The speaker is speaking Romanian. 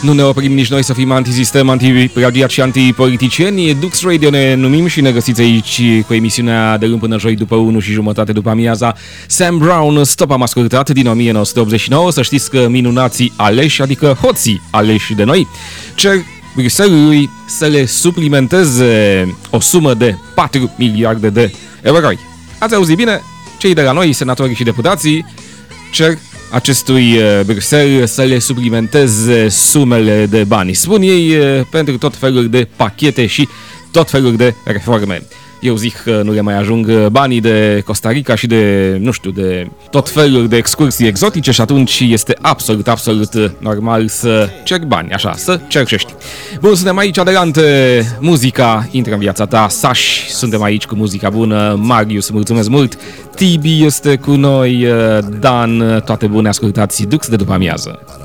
Nu ne oprim nici noi să fim antisistem, antiplagiat și antipoliticieni. Dux Radio ne numim și ne găsiți aici cu emisiunea de luni până joi după 1:30 după amiaza. Sam Brown, Stop, am ascultat din 1989. Să știți că minunații aleși, adică hoții aleși de noi, cer Bruxelles să le suplimenteze o sumă de 4 miliarde de euro. Ați auzit bine? Cei de la noi, senatorii și deputații, cer acestui Bruxelles să le suplimenteze sumele de bani. Spun ei pentru tot felul de pachete și tot felul de reforme. Eu zic că nu le mai ajung banii de Costa Rica și de, nu știu, de tot felul de excursii exotice și atunci este absolut normal să cer bani, așa, să cerșești. Bun, suntem aici, adelante, muzica intră în viața ta, Saș, suntem aici cu muzica bună, Marius, mulțumesc mult, Tibi este cu noi, Dan, toate bune, ascultați Dux de după amiază.